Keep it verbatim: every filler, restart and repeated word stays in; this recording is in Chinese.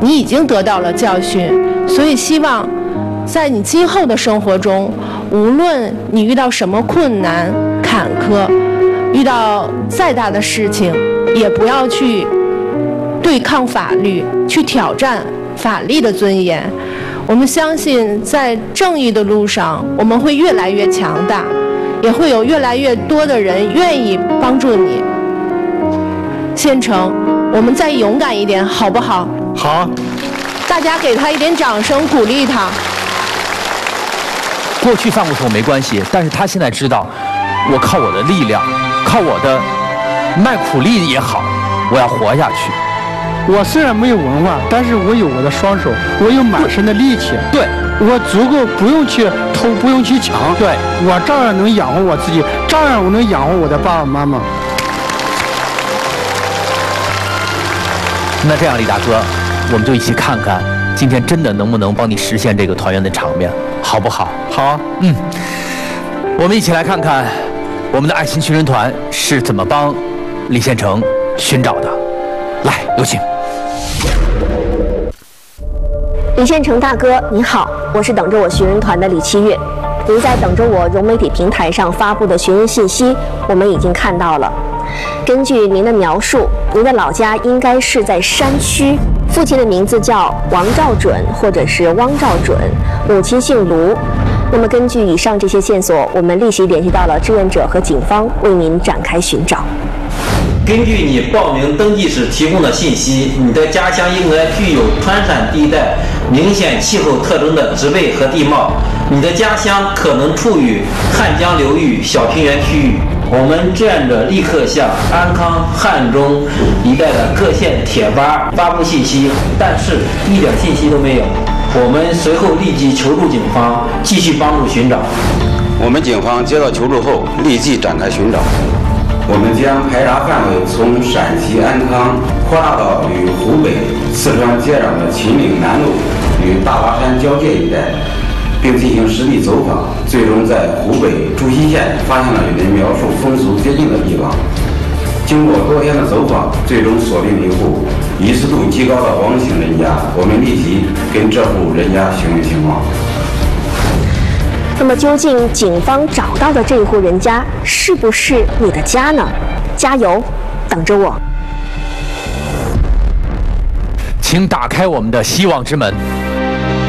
你已经得到了教训，所以希望在你今后的生活中，无论你遇到什么困难坎坷，遇到再大的事情，也不要去对抗法律，去挑战法律的尊严。我们相信在正义的路上，我们会越来越强大，也会有越来越多的人愿意帮助你。县城，我们再勇敢一点，好不好？ 好。 大家给他一点掌声，鼓励他。 过去犯过错没关系，但是他现在知道，我靠我的力量，靠我的卖苦力也好，我要活下去。 我虽然没有文化，但是我有我的双手，我有满身的力气。 对， 我足够不用去偷，不用去抢。 对， 我照样能养活我自己，照样我能养活我的爸爸妈妈。 那这样，李大哥，我们就一起看看，今天真的能不能帮你实现这个团圆的场面，好不好？ 好啊。 嗯，我们一起来看看我们的爱心寻人团是怎么帮李县城寻找的。来，有请。 李县城大哥，你好，我是等着我寻人团的李七月。您在等着我融媒体平台上发布的寻人信息，我们已经看到了。根据您的描述，您的老家应该是在山区，父亲的名字叫王兆准或者是汪兆准，母亲姓卢。那么根据以上这些线索，我们立即联系到了志愿者和警方，为您展开寻找。 根据你报名登记时提供的信息，你的家乡应该具有川陕地带明显气候特征的植被和地貌，你的家乡可能处于汉江流域小平原区域。我们志愿者立刻向安康、汉中一带的各县贴吧发布信息，但是一点信息都没有。我们随后立即求助警方，继续帮助寻找。 我们警方接到求助后，立即展开寻找。我们将排查范围从陕西安康扩大到与湖北、四川接壤的秦岭南路与大巴山交界一带，并进行实地走访，最终在湖北朱溪县发现了与人描述风俗接近的地方。经过多天的走访，最终锁定一户疑似度极高的王姓人家，我们立即跟这户人家询问情况。 那么究竟警方找到的这户人家是不是你的家呢？加油，等着我。 请打开我们的希望之门。